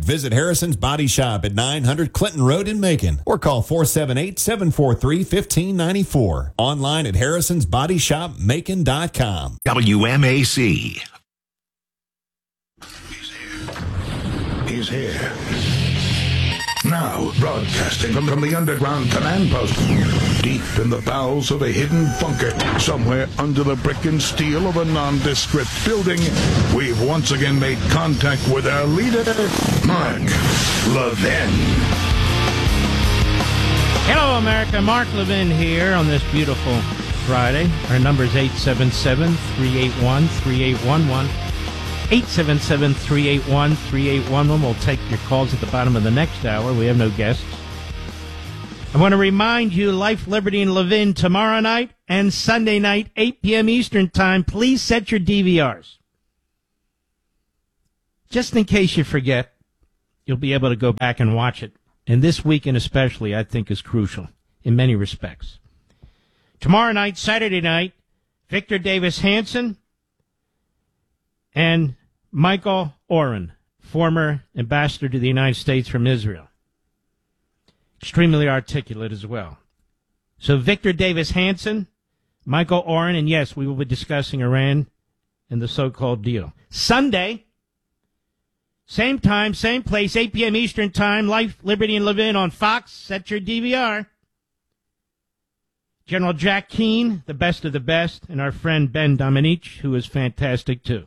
Visit Harrison's Body Shop at 900 Clinton Road in Macon or call 478-743-1594. Online at harrisonsbodyshopmacon.com. WMAC. He's here. Now, broadcasting from the underground command post, deep in the bowels of a hidden bunker, somewhere under the brick and steel of a nondescript building, we've once again made contact with our leader, Mark Levin. Hello, America. Mark Levin here on this beautiful Friday. Our number is 877-381-3811. 877-381-3811. We'll take your calls at the bottom of the next hour. We have no guests. I want to remind you, Life, Liberty, and Levin tomorrow night and Sunday night, 8 p.m. Eastern Time. Please set your DVRs. Just in case you forget, you'll be able to go back and watch it. And this weekend especially, I think, is crucial in many respects. Tomorrow night, Saturday night, Victor Davis Hanson and Michael Oren, former ambassador to the United States from Israel. Extremely articulate as well. So Victor Davis Hanson, Michael Oren, and yes, we will be discussing Iran and the so-called deal. Sunday, same time, same place, 8 p.m. Eastern Time, Life, Liberty, and Levin on Fox. Set your DVR. General Jack Keane, the best of the best, and our friend Ben Domenech, who is fantastic too.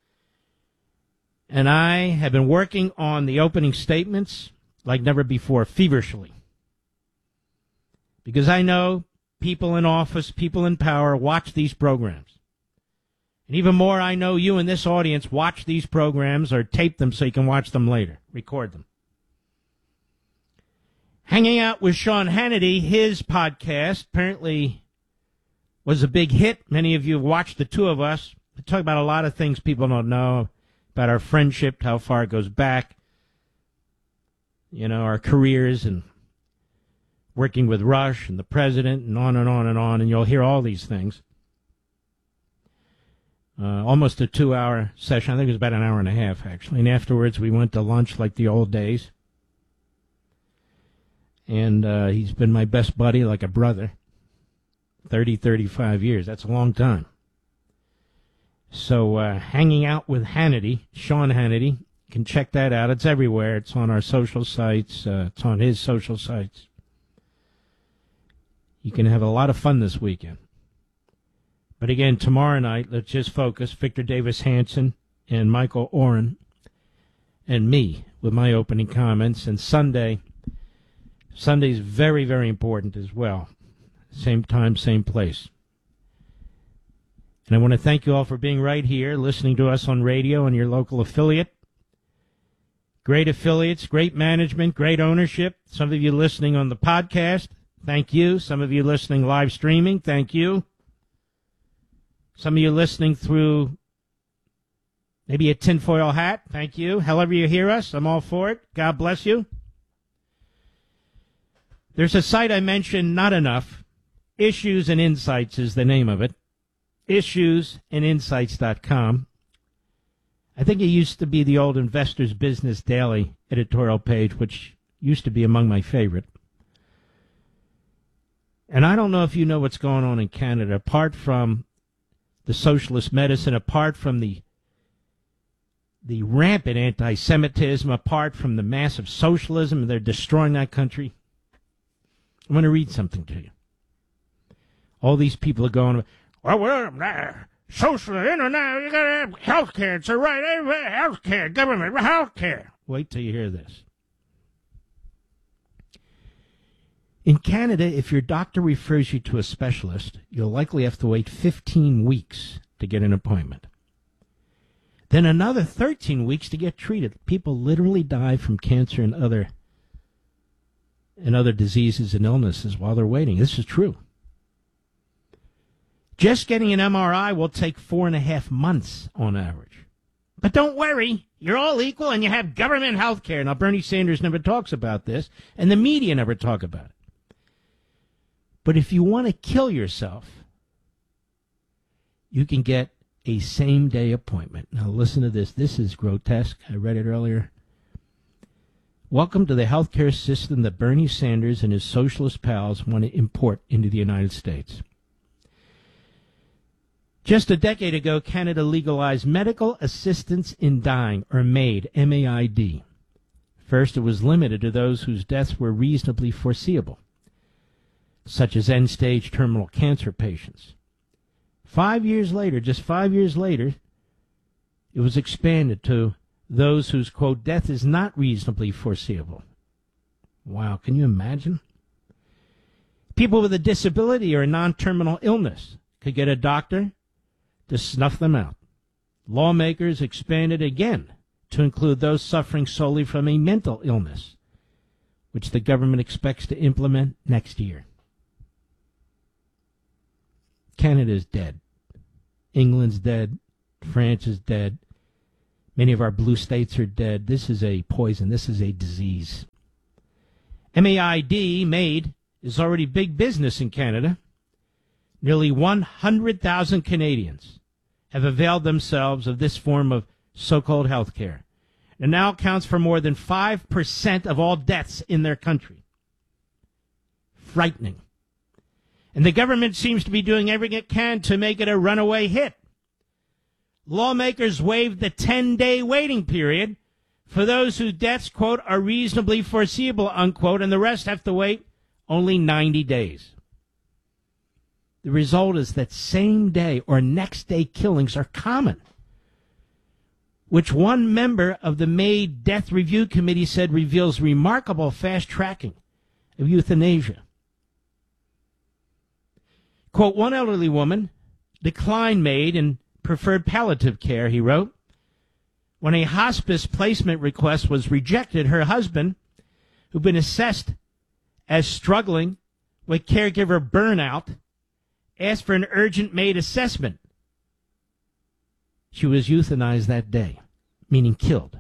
And I have been working on the opening statements like never before, feverishly. Because I know people in office, people in power watch these programs. And even more, I know you in this audience watch these programs or tape them so you can watch them later, record them. Hanging Out with Sean Hannity, his podcast, apparently was a big hit. Many of you have watched the two of us. We talk about a lot of things people don't know. About our friendship, how far it goes back, our careers and working with Rush and the president and on and on and on, and you'll hear all these things. Almost a 2-hour session. I think it was about an hour and a half, actually. And afterwards, we went to lunch like the old days. And he's been my best buddy, like a brother. 35 years. That's a long time. So, Hanging Out with Hannity, Sean Hannity, you can check that out. It's everywhere. It's on our social sites. It's on his social sites. You can have a lot of fun this weekend. But again, tomorrow night, let's just focus. Victor Davis Hanson and Michael Oren and me with my opening comments. And Sunday's very, very important as well. Same time, same place. And I want to thank you all for being right here, listening to us on radio and your local affiliate. Great affiliates, great management, great ownership. Some of you listening on the podcast, thank you. Some of you listening live streaming, thank you. Some of you listening through maybe a tinfoil hat, thank you. However you hear us, I'm all for it. God bless you. There's a site I mentioned not enough. Issues and Insights is the name of it. Issuesandinsights.com. I think it used to be the old Investors Business Daily editorial page, which used to be among my favorite. And I don't know if you know what's going on in Canada, apart from the socialist medicine, apart from the rampant anti-Semitism, apart from the massive socialism, they're destroying that country. I'm going to read something to you. All these people are going, well, we're social, you got to have health care. It's a right, health care, government, health care. Wait till you hear this. In Canada, if your doctor refers you to a specialist, you'll likely have to wait 15 weeks to get an appointment. Then another 13 weeks to get treated. People literally die from cancer and other diseases and illnesses while they're waiting. This is true. Just getting an MRI will take 4.5 months on average. But don't worry, you're all equal and you have government health care. Now, Bernie Sanders never talks about this, and the media never talk about it. But if you want to kill yourself, you can get a same-day appointment. Now, listen to this. This is grotesque. I read it earlier. Welcome to the healthcare system that Bernie Sanders and his socialist pals want to import into the United States. Just a decade ago, Canada legalized medical assistance in dying, or MAID, M-A-I-D. First, it was limited to those whose deaths were reasonably foreseeable, such as end-stage terminal cancer patients. 5 years later, just 5 years later, it was expanded to those whose, quote, death is not reasonably foreseeable. Wow, can you imagine? People with a disability or a non-terminal illness could get a doctor to snuff them out. Lawmakers expanded again to include those suffering solely from a mental illness, which the government expects to implement next year. Canada is dead. England's dead. France is dead. Many of our blue states are dead. This is a poison. This is a disease. MAID, MAID, is already big business in Canada. Nearly 100,000 Canadians have availed themselves of this form of so-called health care. It now accounts for more than 5% of all deaths in their country. Frightening. And the government seems to be doing everything it can to make it a runaway hit. Lawmakers waived the 10-day waiting period for those whose deaths, quote, are reasonably foreseeable, unquote, and the rest have to wait only 90 days. The result is that same-day or next-day killings are common, which one member of the MAID Death Review Committee said reveals remarkable fast-tracking of euthanasia. Quote, one elderly woman declined MAID and preferred palliative care, he wrote. When a hospice placement request was rejected, her husband, who'd been assessed as struggling with caregiver burnout, asked for an urgent MAID assessment. She was euthanized that day, meaning killed.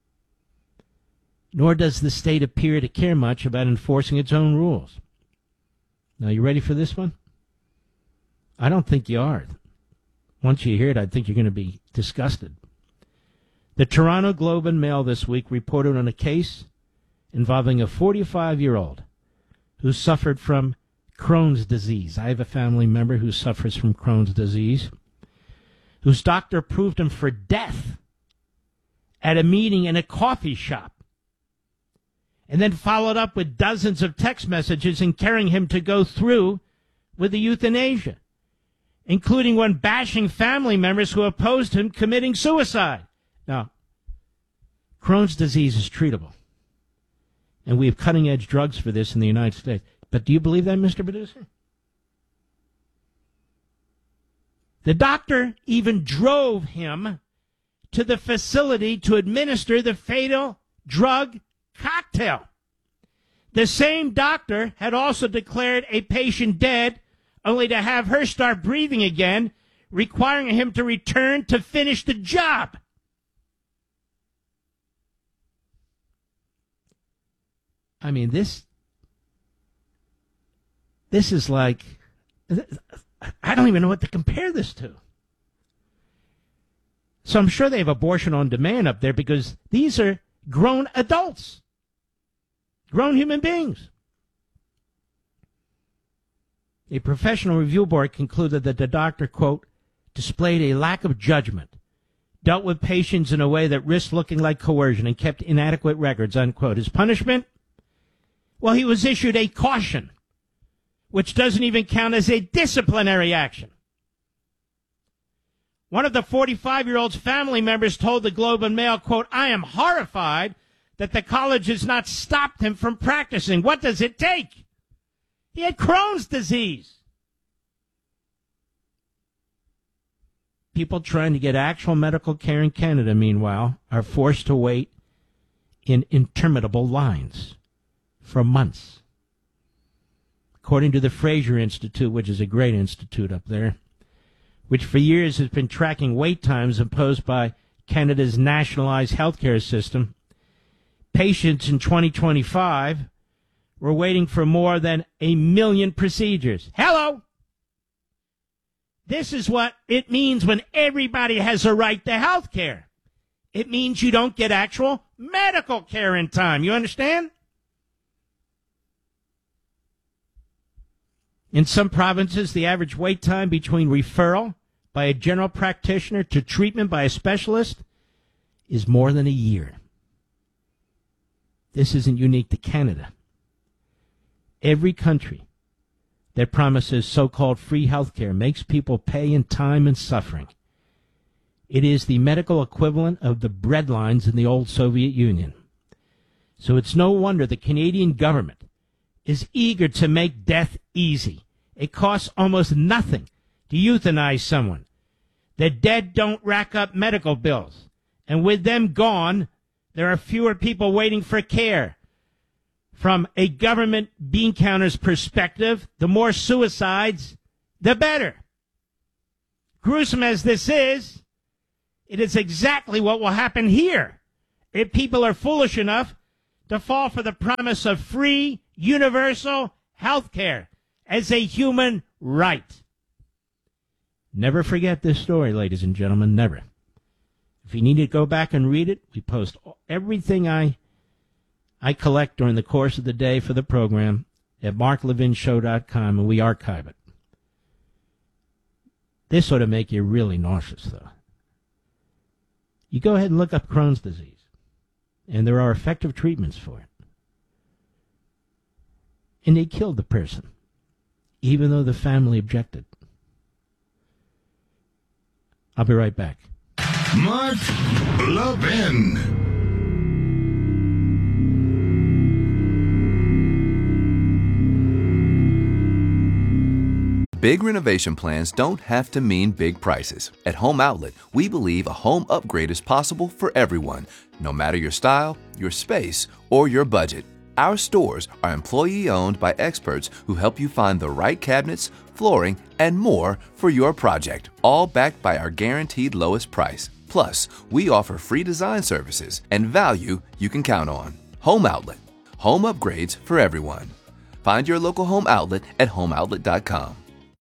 Nor does the state appear to care much about enforcing its own rules. Now, you ready for this one? I don't think you are. Once you hear it, I think you're going to be disgusted. The Toronto Globe and Mail this week reported on a case involving a 45-year-old who suffered from Crohn's disease. I have a family member who suffers from Crohn's disease, whose doctor approved him for death at a meeting in a coffee shop, and then followed up with dozens of text messages encouraging him to go through with the euthanasia, including one bashing family members who opposed him committing suicide. Now, Crohn's disease is treatable, and we have cutting-edge drugs for this in the United States. But do you believe that, Mr. Producer? The doctor even drove him to the facility to administer the fatal drug cocktail. The same doctor had also declared a patient dead, only to have her start breathing again, requiring him to return to finish the job. I mean, this is like, I don't even know what to compare this to. So I'm sure they have abortion on demand up there because these are grown adults, grown human beings. A professional review board concluded that the doctor, quote, displayed a lack of judgment, dealt with patients in a way that risked looking like coercion, and kept inadequate records, unquote. His punishment? Well, he was issued a caution, which doesn't even count as a disciplinary action. One of the 45-year-old's family members told the Globe and Mail, quote, I am horrified that the college has not stopped him from practicing. What does it take? He had Crohn's disease. People trying to get actual medical care in Canada, meanwhile, are forced to wait in interminable lines for months. According to the Fraser Institute, which is a great institute up there, which for years has been tracking wait times imposed by Canada's nationalized healthcare system, patients in 2025 were waiting for more than 1 million procedures. Hello! This is what it means when everybody has a right to health care. It means you don't get actual medical care in time. You understand? In some provinces, the average wait time between referral by a general practitioner to treatment by a specialist is more than a year. This isn't unique to Canada. Every country that promises so-called free health care makes people pay in time and suffering. It is the medical equivalent of the bread lines in the old Soviet Union. So it's no wonder the Canadian government is eager to make death easy. It costs almost nothing to euthanize someone. The dead don't rack up medical bills. And with them gone, there are fewer people waiting for care. From a government bean counter's perspective, the more suicides, the better. Gruesome as this is, it is exactly what will happen here if people are foolish enough to fall for the promise of free, universal health care as a human right. Never forget this story, ladies and gentlemen, never. If you need to go back and read it, we post everything I collect during the course of the day for the program at marklevinshow.com, and we archive it. This ought to make you really nauseous, though. You go ahead and look up Crohn's disease, and there are effective treatments for it. And they killed the person, even though the family objected. I'll be right back. Mark Levin. Big renovation plans don't have to mean big prices. At Home Outlet, we believe a home upgrade is possible for everyone, no matter your style, your space, or your budget. Our stores are employee-owned by experts who help you find the right cabinets, flooring, and more for your project, all backed by our guaranteed lowest price. Plus, we offer free design services and value you can count on. Home Outlet. Home upgrades for everyone. Find your local Home Outlet at homeoutlet.com.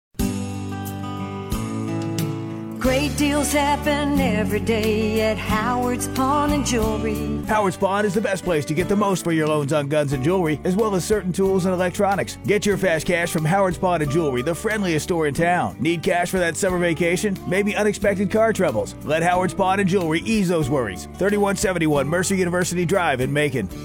Great deals happen every day at Howard's Pawn and Jewelry. Howard's Pawn is the best place to get the most for your loans on guns and jewelry, as well as certain tools and electronics. Get your fast cash from Howard's Pawn and Jewelry, the friendliest store in town. Need cash for that summer vacation? Maybe unexpected car troubles? Let Howard's Pawn and Jewelry ease those worries. 3171 Mercer University Drive in Macon.